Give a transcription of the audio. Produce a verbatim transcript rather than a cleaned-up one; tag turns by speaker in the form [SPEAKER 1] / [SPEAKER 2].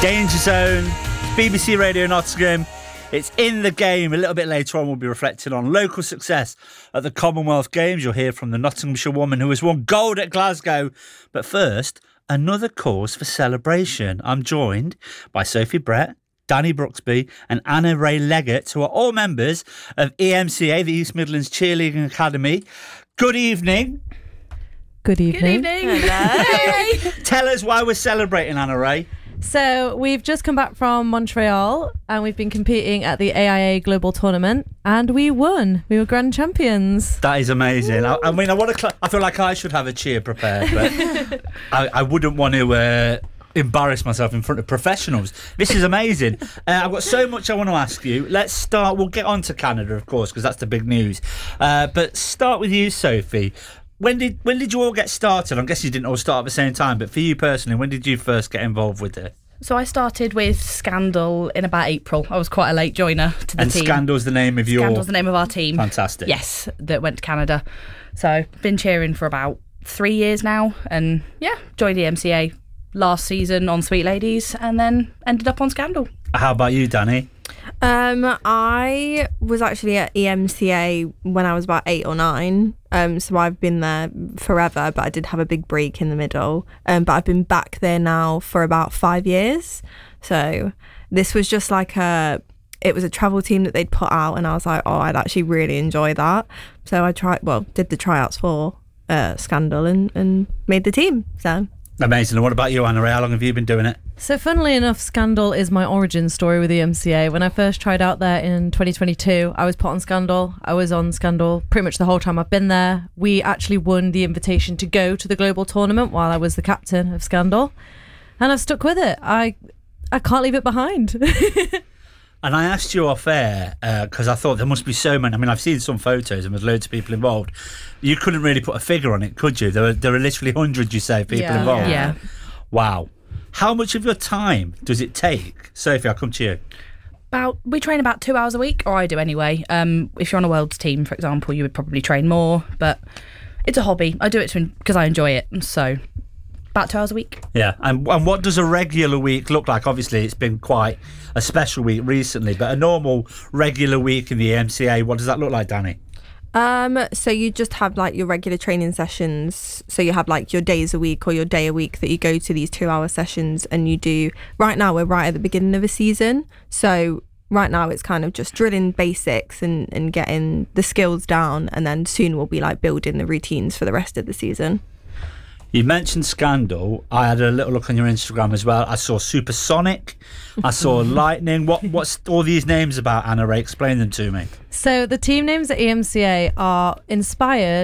[SPEAKER 1] Danger Zone, B B C Radio Nottingham. It's In the Game. A little bit later on, we'll be reflecting on local success at the Commonwealth Games. You'll hear from the Nottinghamshire woman who has won gold at Glasgow. But first, another cause for celebration. I'm joined by Sophie Brett, Danny Brooksby and Anna Ray Leggett, who are all members of E M C A, the East Midlands Cheerleading Academy. Good evening.
[SPEAKER 2] Good evening.
[SPEAKER 3] Good evening. Hello.
[SPEAKER 1] Tell us why we're celebrating, Anna Ray.
[SPEAKER 2] So we've just come back from Montreal and we've been competing at the A I A Global Tournament and we won. We were grand champions.
[SPEAKER 1] That is amazing. I, I mean, I want to. Cl- I feel like I should have a cheer prepared, but I, I wouldn't want to uh, embarrass myself in front of professionals. This is amazing. Uh, I've got so much I want to ask you. Let's start. We'll get on to Canada, of course, because that's the big news. Uh, but start with you, Sophie. When did when did you all get started? I guess you didn't all start at the same time, but for you personally, when did you first get involved with it?
[SPEAKER 3] So I started with Scandal in about April. I was quite a late joiner to the
[SPEAKER 1] and
[SPEAKER 3] team.
[SPEAKER 1] And Scandal's the name of your...
[SPEAKER 3] Scandal's the name of our team.
[SPEAKER 1] Fantastic.
[SPEAKER 3] Yes, that went to Canada. So been cheering for about three years now, and yeah, joined the E M C A last season on Sweet Ladies, and then ended up on Scandal.
[SPEAKER 1] How about you, Danny?
[SPEAKER 4] Um, I was actually at E M C A when I was about eight or nine. Um, so I've been there forever, but I did have a big break in the middle. Um, but I've been back there now for about five years. So this was just like a, it was a travel team that they'd put out, and I was like, oh, I'd actually really enjoy that. So I tried, well, did the tryouts for uh, Scandal and, and made the team. So.
[SPEAKER 1] Amazing. And what about you, Anna Ray? How long have you been doing it?
[SPEAKER 2] So funnily enough, Scandal is my origin story with the E M C A. When I first tried out there in twenty twenty-two, I was put on Scandal. I was on Scandal pretty much the whole time I've been there. We actually won the invitation to go to the global tournament while I was the captain of Scandal. And I've stuck with it. I I can't leave it behind.
[SPEAKER 1] And I asked you off air because uh, I thought there must be so many. I mean, I've seen some photos and there's loads of people involved. You couldn't really put a figure on it, could you? There are, there are literally hundreds, you say, people
[SPEAKER 2] yeah.
[SPEAKER 1] involved.
[SPEAKER 3] Yeah.
[SPEAKER 1] Wow. How much of your time does it take? Sophie, I'll come to you.
[SPEAKER 3] About we train about two hours a week, or I do anyway. Um, if you're on a world's team, for example, you would probably train more, but it's a hobby. I do it because I enjoy it, so about two hours a week.
[SPEAKER 1] Yeah, and, and what does a regular week look like? Obviously, it's been quite a special week recently, but a normal regular week in the E M C A, what does that look like, Danny?
[SPEAKER 4] Um, so you just have like your regular training sessions. So you have like your days a week or your day a week that you go to these two hour sessions and you do. Right now we're right at the beginning of a season. So right now it's kind of just drilling basics and, and getting the skills down. And then soon we'll be like building the routines for the rest of the season.
[SPEAKER 1] You mentioned Scandal. I had a little look on your Instagram as well. I saw Supersonic. I saw Lightning. What What's all these names about, Anna Ray? Explain them to me.
[SPEAKER 2] So the team names at E M C A are inspired